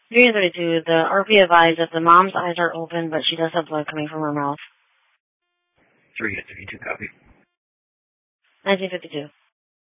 332, the RP advised that the mom's eyes are open, but she does have blood coming from her mouth. 332, copy. 1952.